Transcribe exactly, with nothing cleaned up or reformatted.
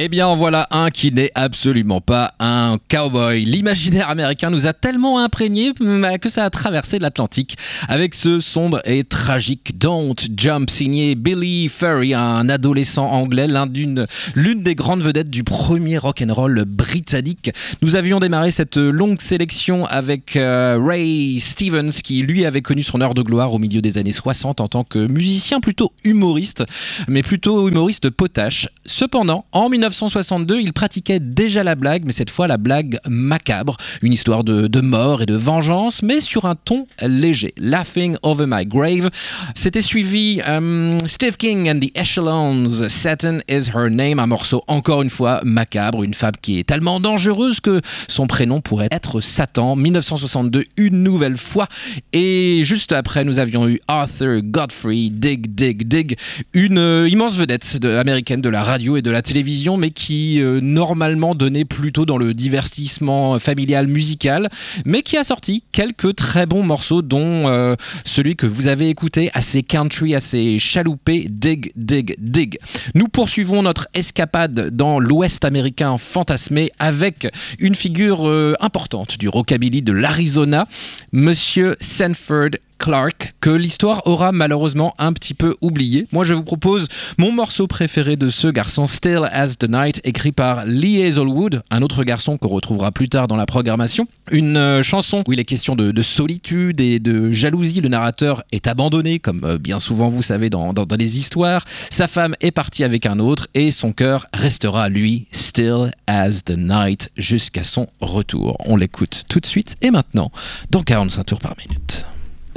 Eh bien, en voilà un qui n'est absolument pas un cowboy. L'imaginaire américain nous a tellement imprégnés que ça a traversé l'Atlantique avec ce sombre et tragique Don't Jump signé Billy Furry, un adolescent anglais, l'un d'une, l'une des grandes vedettes du premier rock'n'roll britannique. Nous avions démarré cette longue sélection avec euh, Ray Stevens qui lui avait connu son heure de gloire au milieu des années soixante en tant que musicien plutôt humoriste, mais plutôt humoriste potache. Cependant, en dix-neuf cent soixante-deux, il pratiquait déjà la blague, mais cette fois la blague macabre, une histoire de, de mort et de vengeance, mais sur un ton léger. Laughing Over My Grave. C'était suivi um, Steve King and the Echelons, Satan is Her Name, un morceau encore une fois macabre, une femme qui est tellement dangereuse que son prénom pourrait être Satan. dix-neuf cent soixante-deux, une nouvelle fois. Et juste après, nous avions eu Arthur Godfrey, Dig, Dig, Dig, une euh, immense vedette de, américaine de la radio et de la télévision, mais qui euh, normalement donnait plutôt dans le divertissement familial musical, mais qui a sorti quelques très bons morceaux, dont euh, celui que vous avez écouté, assez country, assez chaloupé, Dig, Dig, Dig. Nous poursuivons notre escapade dans l'Ouest américain fantasmé avec une figure euh, importante du rockabilly de l'Arizona, Monsieur Sanford Clark, que l'histoire aura malheureusement un petit peu oublié. Moi, je vous propose mon morceau préféré de ce garçon, Still as the Night, écrit par Lee Hazelwood, un autre garçon qu'on retrouvera plus tard dans la programmation. Une euh, chanson où il est question de, de solitude et de jalousie. Le narrateur est abandonné, comme euh, bien souvent vous savez dans, dans, dans les histoires. Sa femme est partie avec un autre et son cœur restera, lui, Still as the Night, jusqu'à son retour. On l'écoute tout de suite et maintenant, dans quarante-cinq tours par minute.